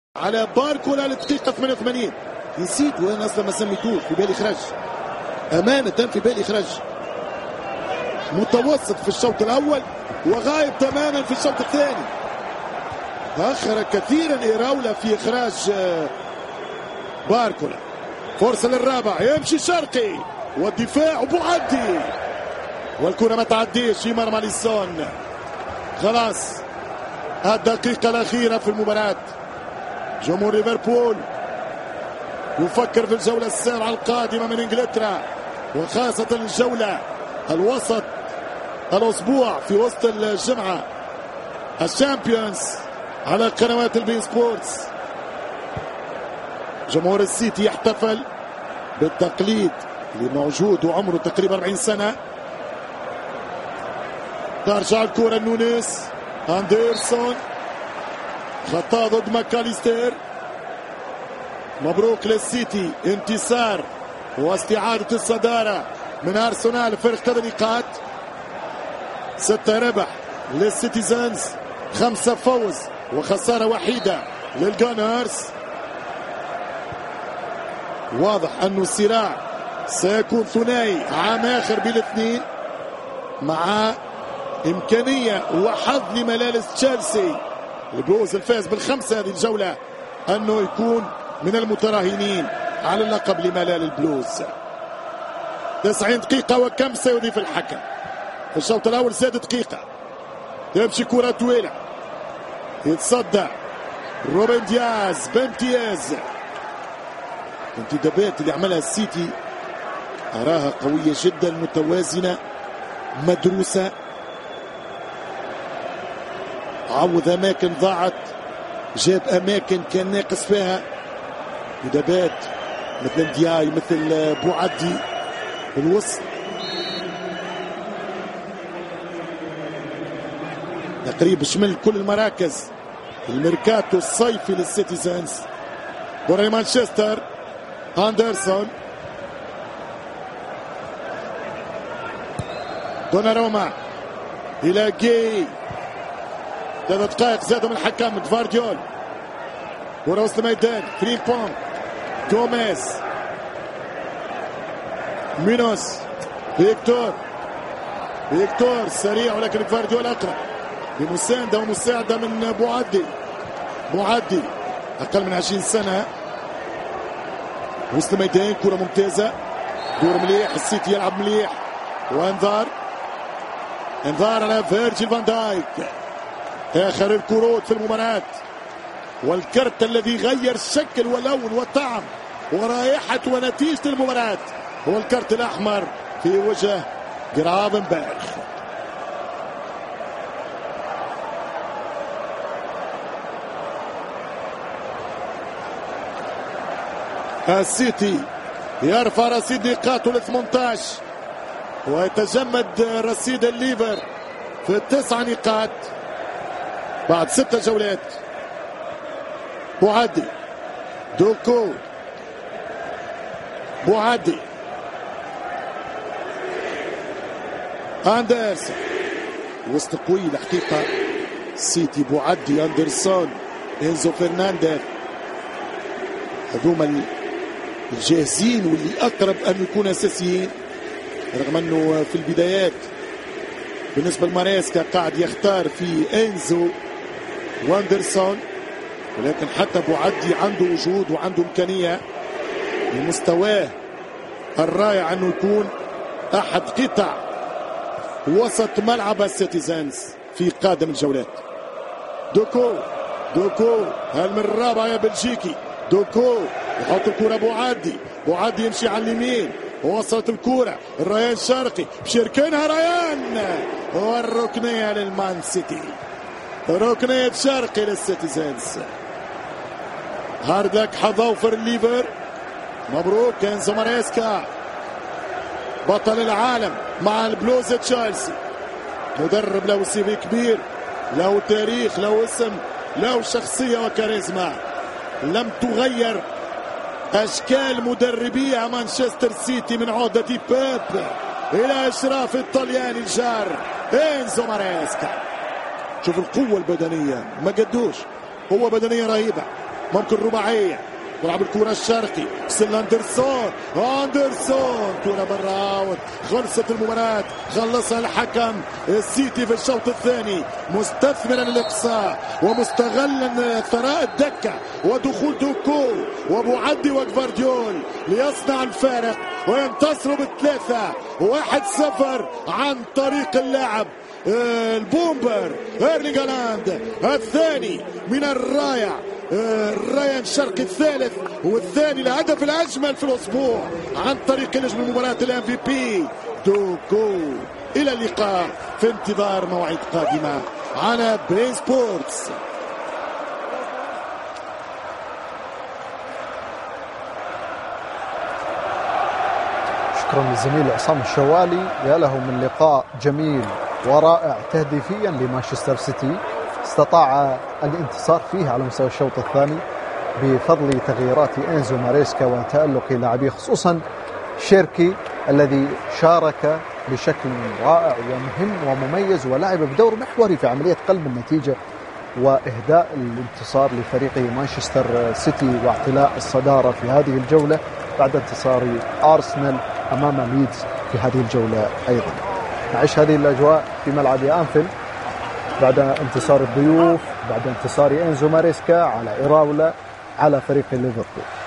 على باركولا للدقيقة 88. نسيت وين اصلا ما سميتوش، في بالي خرج امانة، في بالي خرج متوسط في الشوط الاول وغايب تماما في الشوط الثاني. تأخر كثيرا إيراولا في إخراج باركولا. فرصة للرابع، يمشي شرقي والدفاع وبعدي والكرة ما تعديش في مرمى ليسون. خلاص الدقيقة الأخيرة في المباراة. جمهور ليفربول يفكر في الجولة السابعة القادمة من إنجلترا، وخاصة الجولة الوسط الأسبوع في وسط الجمعة الشامبيونز على قنوات البي سبورتس. جمهور السيتي يحتفل بالتقليد اللي موجود وعمره تقريبا 40 سنة. ترجع الكرة نونيز، أندرسون خطأ ضد ماكاليستر. مبروك للسيتي، انتصار واستعادة الصدارة من أرسنال، فرق 3 نقاط، 6 ربح للسيتيزنز، 5 فوز وخسارة وحيدة للجانرز. واضح أنه الصراع سيكون ثنائي عام آخر بالاثنين، مع إمكانية وحظ لملالس تشيلسي البلوز الفائز بالخمسة هذه الجولة أنه يكون من المتراهنين على اللقب لملال البلوز. 90 دقيقة وكم سيضيف الحكم في الشوط الأول؟ زاد دقيقة. تمشي كرة طويلة، يتصدى روبن دياز بامتياز. الانتدابات اللي عملها السيتي أراها قوية جدا، متوازنة مدروسة. عوض أماكن ضاعت، جاب أماكن كان ناقص فيها. انتدابات مثل دياي، مثل بوعدي في الوسط. تقريبا شمل كل المراكز. الميركاتو الصيفي للسيتيزنز. كرة مانشستر، أندرسون، دوناروما إلى جي. 3 دقائق زادوا من الحكم جفارديول. كرة وسط الميدان، فريمبونج، جوميز، مينوس، فيكتور سريع، ولكن جفارديول أقرب بمساندة ومساعدة من معدي أقل من 20 سنة. وسط الميدان كرة ممتازة، دور مليح، السيتي يلعب مليح، وانذار على فيرجيل فان دايك. آخر الكروت في المباراة، والكرت الذي غير الشكل واللون والطعم ورائحة ونتيجة المباراة هو الكرت الأحمر في وجه جرافنبرغ. السيتي يرفع رصيد نقاطه ل 18 ويتجمد رصيد الليفر في 9 نقاط بعد 6 جولات. بوعدي، دوكو، بوعدي، أندرسون، وسط قوي الحقيقة سيتي. بوعدي، أندرسون، إنزو فرنانديز، هذوما الجاهزين واللي أقرب أن يكونوا أساسيين، رغم أنه في البدايات بالنسبة لماريسكا قاعد يختار في إنزو واندرسون، ولكن حتى بوعدي عنده وجود وعنده إمكانية بمستواه الرائع أنه يكون أحد قطع وسط ملعب السيتيزنز في قادم الجولات. دوكو، هل من الرابعة يا بلجيكي. دوكو يحط الكرة، بوعدي يمشي على اليمين، ووصلت الكرة الريان شرقي بشركنها ريان، والركنية للمان سيتي، ركنية شرقي للسيتيزنز. هاردك حظوفر الليفر. مبروك إنزو ماريسكا بطل العالم مع البلوز تشيلسي، مدرب له سي في كبير، له تاريخ، له اسم، له شخصية وكاريزما. لم تغير أشكال مدربية مانشستر سيتي من عودة بيب إلى إشراف الطلياني الجار إنزو ماريسكا. شوف القوة البدنية، ما قدوش، قوة بدنية رهيبة. ممكن رباعية. يلعب الكرة الشرقي سيل أندرسون كرة برا اوت. خلصت المباراة، خلصها الحكم. السيتي في الشوط الثاني مستثمرا الإقصاء ومستغلا ثراء الدكة ودخول دوكو وابو عدي وجفارديول ليصنع الفارق وينتصروا ب3-1 عن طريق اللاعب البومبر ايرلينغ هالاند الثاني من الرائع الريان شرقي الثالث والثاني الهدف الأجمل في الأسبوع عن طريق نجم المباراة الام في بي دوكو. إلى اللقاء في انتظار موعد قادمة على برين سبورتس. شكرا للزميل عصام الشوالي. يا له من لقاء جميل ورائع تهديفيا لمانشستر سيتي، استطاع الانتصار فيه على مستوى الشوط الثاني بفضل تغييرات إنزو ماريسكا وتألق لاعبيه، خصوصا شيركي الذي شارك بشكل رائع ومهم ومميز ولعب بدور محوري في عملية قلب النتيجة وإهداء الانتصار لفريق مانشستر سيتي واعتلاء الصدارة في هذه الجولة بعد انتصار أرسنال أمام ليدز في هذه الجولة. أيضا نعيش هذه الأجواء في ملعب أنفيلد بعد انتصار الضيوف، بعد انتصار إنزو ماريسكا على إراولا على فريق ليفربول.